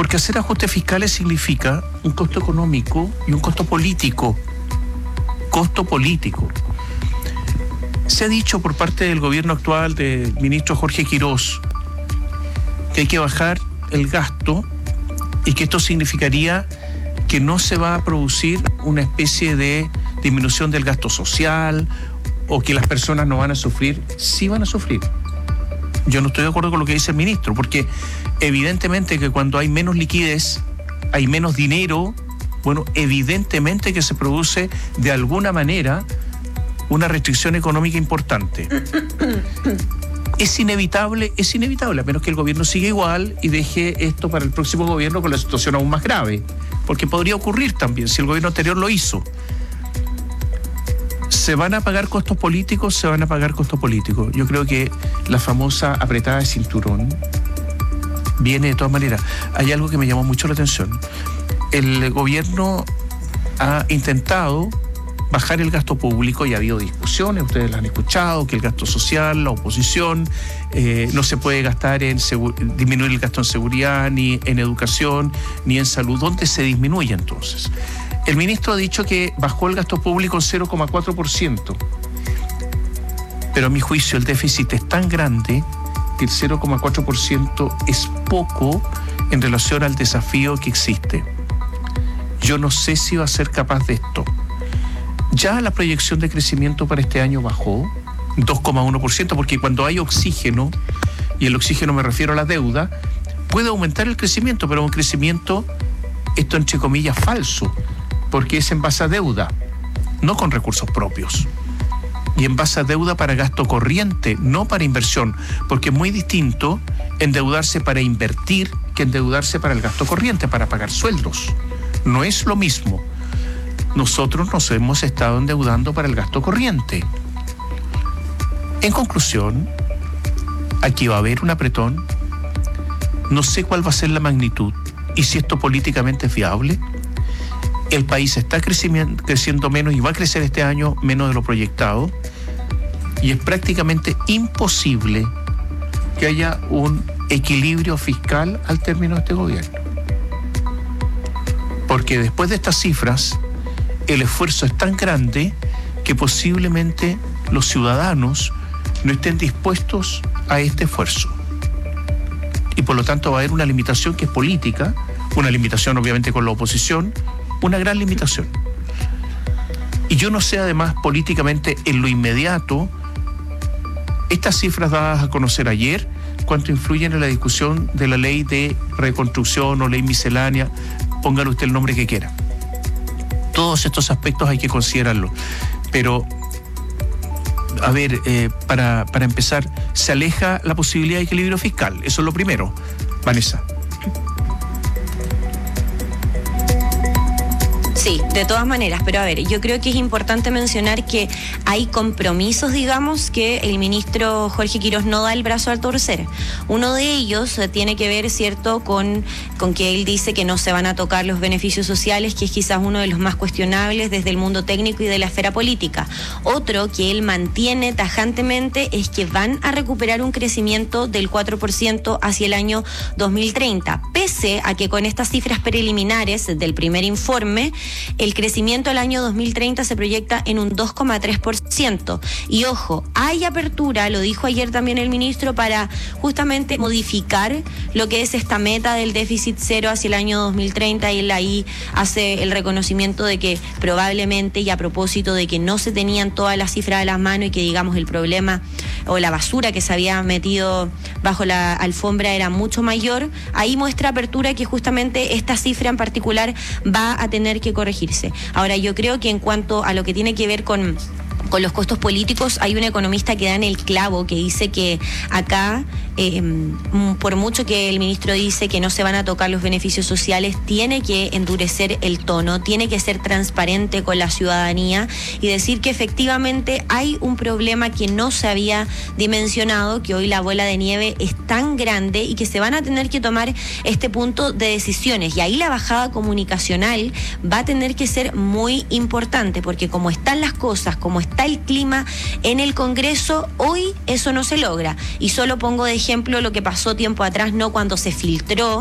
Porque hacer ajustes fiscales significa un costo económico y un costo político. Costo político. Se ha dicho por parte del gobierno actual del ministro Jorge Quirós que hay que bajar el gasto y que esto significaría que no se va a producir una especie de disminución del gasto social o que las personas no van a sufrir. Sí van a sufrir. Yo no estoy de acuerdo con lo que dice el ministro, porque evidentemente que cuando hay menos liquidez, hay menos dinero, bueno, evidentemente que se produce de alguna manera una restricción económica importante. Es inevitable, a menos que el gobierno siga igual y deje esto para el próximo gobierno con la situación aún más grave, porque podría ocurrir también, si el gobierno anterior lo hizo. ¿Se van a pagar costos políticos? Se van a pagar costos políticos. Yo creo que la famosa apretada de cinturón viene de todas maneras. Hay algo que me llamó mucho la atención. El gobierno ha intentado bajar el gasto público y ha habido discusiones, ustedes las han escuchado, que el gasto social, la oposición, no se puede gastar en disminuir el gasto en seguridad, ni en educación, ni en salud. ¿Dónde se disminuye entonces? El ministro ha dicho que bajó el gasto público en 0,4%, pero a mi juicio el déficit es tan grande que el 0,4% es poco en relación al desafío que existe. Yo no sé si va a ser capaz de esto. Ya la proyección de crecimiento para este año bajó 2,1%, porque cuando hay oxígeno, y el oxígeno me refiero a la deuda, puede aumentar el crecimiento, pero un crecimiento, esto entre comillas, falso, porque es en base a deuda, no con recursos propios. Y en base a deuda para gasto corriente, no para inversión, porque es muy distinto endeudarse para invertir que endeudarse para el gasto corriente, para pagar sueldos. No es lo mismo. Nosotros nos hemos estado endeudando para el gasto corriente. En conclusión, aquí va a haber un apretón. No sé cuál va a ser la magnitud y si esto políticamente es viable. El país está creciendo menos y va a crecer este año menos de lo proyectado. Y es prácticamente imposible que haya un equilibrio fiscal al término de este gobierno. Porque después de estas cifras, el esfuerzo es tan grande que posiblemente los ciudadanos no estén dispuestos a este esfuerzo. Y por lo tanto va a haber una limitación que es política, una limitación obviamente con la oposición, una gran limitación. Y yo no sé además políticamente en lo inmediato, estas cifras dadas a conocer ayer, cuánto influyen en la discusión de la ley de reconstrucción o ley miscelánea, póngale usted el nombre que quiera. Todos estos aspectos hay que considerarlos. Pero, a ver, para empezar, se aleja la posibilidad de equilibrio fiscal. Eso es lo primero. Vanessa. Sí, de todas maneras, pero a ver, yo creo que es importante mencionar que hay compromisos, digamos, que el ministro Jorge Quirós no da el brazo al torcer. Uno de ellos tiene que ver, ¿cierto?, con que él dice que no se van a tocar los beneficios sociales, que es quizás uno de los más cuestionables desde el mundo técnico y de la esfera política. Otro que él mantiene tajantemente es que van a recuperar un crecimiento del 4% hacia el año 2030, pese a que con estas cifras preliminares del primer informe, el crecimiento al año 2030 se proyecta en un 2,3%. Y ojo, hay apertura, lo dijo ayer también el ministro, para justamente modificar lo que es esta meta del déficit cero hacia el año 2030, y él ahí hace el reconocimiento de que probablemente, y a propósito de que no se tenían todas las cifras a las manos y que, digamos, el problema o la basura que se había metido bajo la alfombra era mucho mayor, ahí muestra apertura que justamente esta cifra en particular va a tener que corregirse. Ahora, yo creo que en cuanto a lo que tiene que ver con los costos políticos, hay un economista que da en el clavo, que dice que acá, por mucho que el ministro dice que no se van a tocar los beneficios sociales, tiene que endurecer el tono, tiene que ser transparente con la ciudadanía y decir que efectivamente hay un problema que no se había dimensionado, que hoy la bola de nieve es tan grande y que se van a tener que tomar este punto de decisiones. Y ahí la bajada comunicacional va a tener que ser muy importante, porque como están las cosas, como está el clima en el Congreso, hoy eso no se logra. Y solo pongo de ejemplo lo que pasó tiempo atrás, ¿no?, cuando se filtró